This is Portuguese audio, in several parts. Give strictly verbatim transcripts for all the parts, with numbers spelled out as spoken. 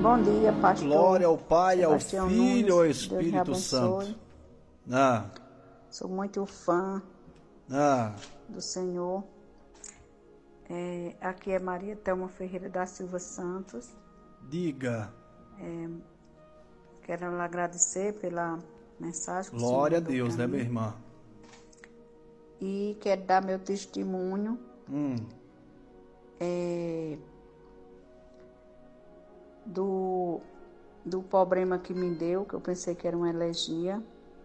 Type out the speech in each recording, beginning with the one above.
Bom dia, pastor. Glória ao Pai, ao Sebastião Filho e ao Nunes. Espírito Santo. Ah, Sou muito fã ah, do Senhor. É, aqui é Maria Thelma Ferreira da Silva Santos. diga. Quero lhe agradecer pela mensagem que Glória a o Senhor mandou Deus, pra né, mim. minha irmã? E quero dar meu testemunho Hum, é, do, do problema que me deu, que eu pensei que era uma alergia.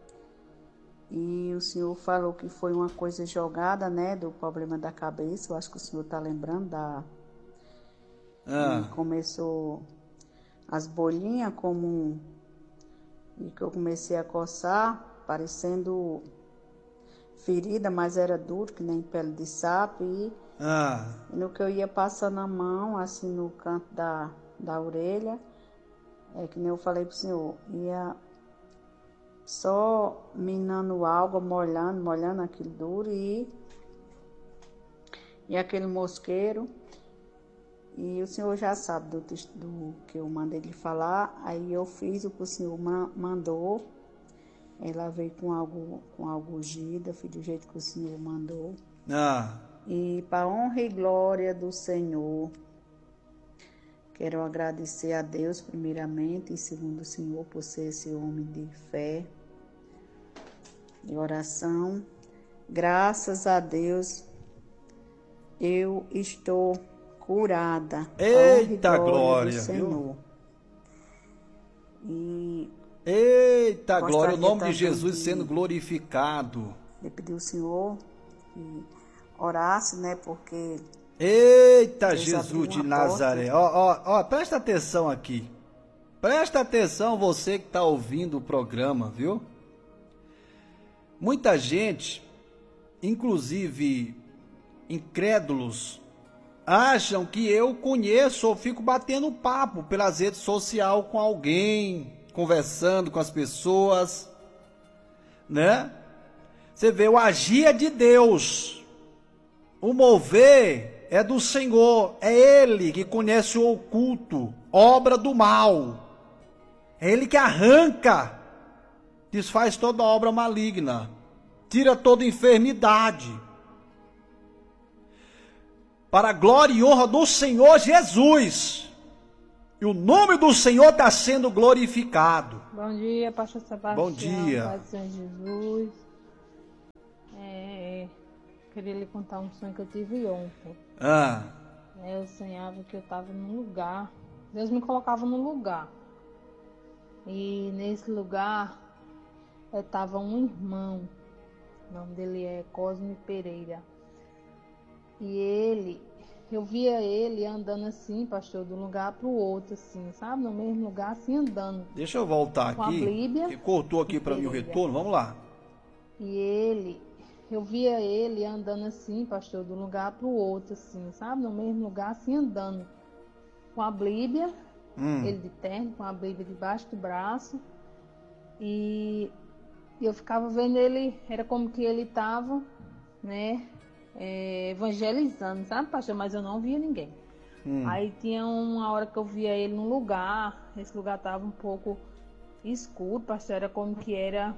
E o senhor falou que foi uma coisa jogada, né, do problema da cabeça. Eu acho que o senhor está lembrando da... ah, E começou as bolinhas como... E que eu comecei a coçar, parecendo ferida, mas era duro, que nem pele de sapo. E, ah, e no que eu ia passando a mão, assim, no canto da, da orelha, é que nem eu falei pro senhor, ia só minando água, molhando, molhando aquilo duro e, e aquele mosqueiro. E o senhor já sabe do, tes- do que eu mandei ele falar, aí eu fiz o que o senhor ma- mandou. Ela veio com algo, com algo ungida, fiz do jeito que o senhor mandou. ah. E para honra e glória do Senhor, quero agradecer a Deus primeiramente e segundo o Senhor por ser esse homem de fé e oração. Graças a Deus eu estou curada. Eita A honra e glória, do viu? Senhor. E Eita Gostaria glória, o nome de também Jesus de- sendo glorificado. eu pedi ao Senhor que orasse, né? Porque Eita Deus Jesus abriu de uma Nazaré. Ó, ó, ó, presta atenção aqui. Presta atenção você que está ouvindo o programa, viu? Muita gente, inclusive incrédulos, acham que eu conheço ou fico batendo papo pelas redes sociais com alguém, conversando com as pessoas, né? Você vê, o agir é de Deus, o mover é do Senhor, é Ele que conhece o oculto, obra do mal, é Ele que arranca, desfaz toda obra maligna, tira toda enfermidade, para a glória e honra do Senhor Jesus. E o nome do Senhor está sendo glorificado. Bom dia, pastor Sebastião. Bom dia. Paz do Senhor Jesus. É, queria lhe contar um sonho que eu tive ontem. Ah, É, eu sonhava que eu estava num lugar. Deus me colocava num lugar. E nesse lugar estava um irmão. O nome dele é Cosme Pereira. E ele, eu via ele andando assim, pastor, de um lugar para o outro, assim, sabe? No mesmo lugar, assim, andando. deixa eu voltar Com a aqui, Bíblia que cortou aqui para mim o Pereira. retorno, vamos lá. E ele, eu via ele andando assim, pastor, de um lugar para o outro, assim, sabe? No mesmo lugar, assim, andando. Com a Bíblia, Hum, ele de terno, com a Bíblia debaixo do braço. E eu ficava vendo ele, era como que ele estava, né, é, evangelizando, sabe, pastor? Mas eu não via ninguém. hum. Aí tinha uma hora que eu via ele num lugar, esse lugar estava um pouco escuro, pastor, era como que era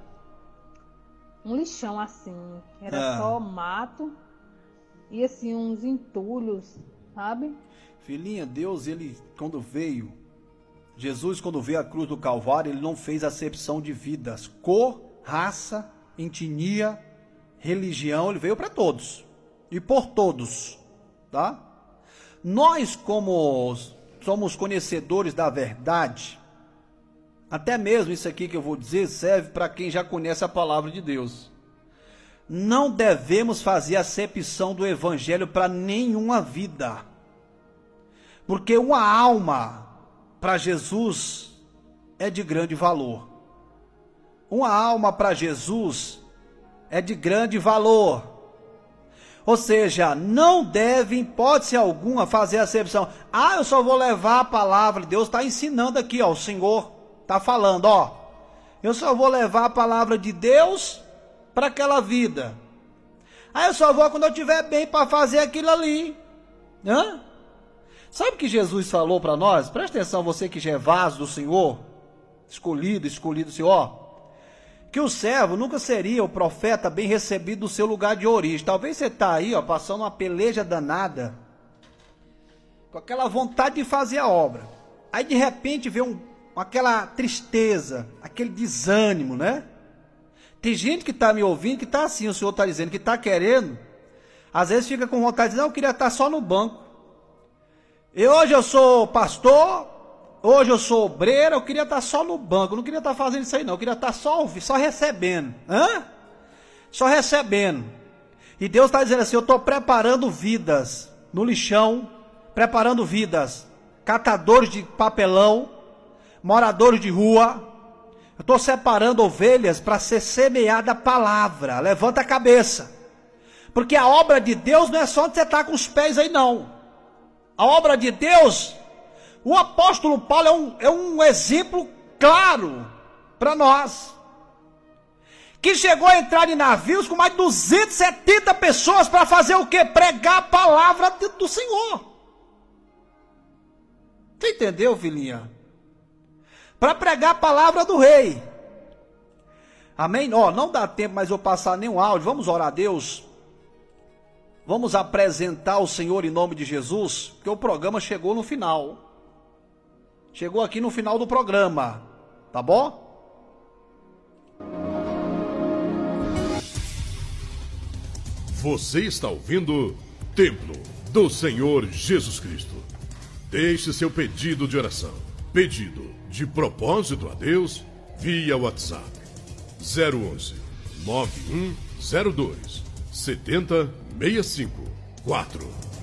um lixão assim, era Ah. só mato e assim uns entulhos, sabe? Filhinha, Deus, ele, quando veio, Jesus, quando veio à cruz do Calvário, ele não fez acepção de vidas, cor, raça, etnia, religião, ele veio para todos e por todos, tá? Nós, como somos conhecedores da verdade, até mesmo isso aqui que eu vou dizer serve para quem já conhece a palavra de Deus. Não devemos fazer acepção do evangelho para nenhuma vida. Porque uma alma para Jesus é de grande valor. Uma alma para Jesus é de grande valor. Ou seja, não deve, em hipótese alguma, fazer acepção. Ah, eu só vou levar a palavra. Deus está ensinando aqui, ó, o Senhor está falando, ó. Eu só vou levar a palavra de Deus para aquela vida. Ah, eu só vou quando eu estiver bem para fazer aquilo ali. Hã? Sabe o que Jesus falou para nós? Presta atenção, você que já é vaso do Senhor, escolhido, escolhido do Senhor, que o servo nunca seria o profeta bem recebido do seu lugar de origem. Talvez você está aí, ó, passando uma peleja danada, com aquela vontade de fazer a obra. Aí de repente vê um, aquela tristeza, aquele desânimo, né? Tem gente que está me ouvindo, que está assim, o Senhor está dizendo, que está querendo, às vezes fica com vontade de dizer, não, eu queria estar só no banco. E hoje eu sou pastor, hoje eu sou obreiro, eu queria estar só no banco, eu não queria estar fazendo isso aí não, eu queria estar só, só recebendo. Hã? Só recebendo. E Deus está dizendo assim, eu estou preparando vidas no lixão, preparando vidas, catadores de papelão, moradores de rua. Eu estou separando ovelhas para ser semeada a palavra. Levanta a cabeça. Porque a obra de Deus não é só onde você está com os pés aí não. A obra de Deus, o apóstolo Paulo é um, é um exemplo claro para nós. Que chegou a entrar em navios com mais de duzentas e setenta pessoas para fazer o quê? Pregar a palavra do Senhor. Você entendeu, filhinha? Para pregar a palavra do rei. Amém? Ó, não dá tempo mais eu passar nenhum áudio. Vamos orar a Deus. Vamos apresentar o Senhor em nome de Jesus, porque o programa chegou no final. Chegou aqui no final do programa, tá bom? Você está ouvindo Templo do Senhor Jesus Cristo. Deixe seu pedido de oração, pedido de propósito a Deus, via WhatsApp zero onze, nove um zero dois, sete zero seis cinco quatro.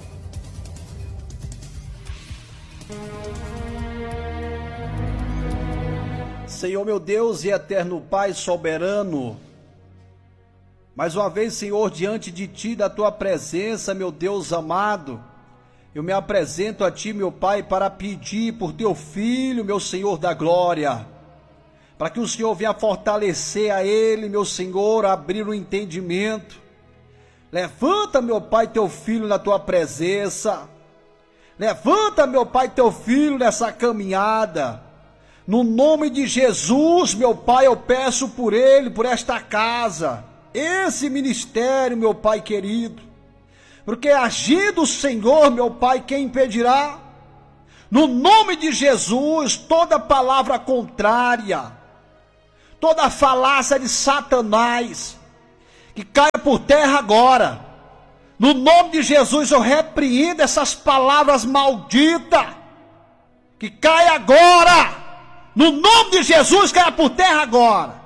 Senhor meu Deus e eterno Pai soberano, mais uma vez, Senhor, diante de Ti, da Tua presença, meu Deus amado, eu me apresento a Ti, meu Pai, para pedir por Teu Filho, meu Senhor da glória, para que o Senhor venha fortalecer a Ele, meu Senhor, abrir o entendimento. Levanta, meu Pai, Teu Filho na Tua presença. Levanta, meu Pai, Teu Filho nessa caminhada. No nome de Jesus, meu Pai, eu peço por ele, por esta casa, esse ministério, meu Pai querido, porque agindo o Senhor, meu Pai, quem impedirá? No nome de Jesus, toda palavra contrária, toda falácia de Satanás, que caia por terra agora. No nome de Jesus, eu repreendo essas palavras malditas, que caia agora. No nome de Jesus, caia por terra agora.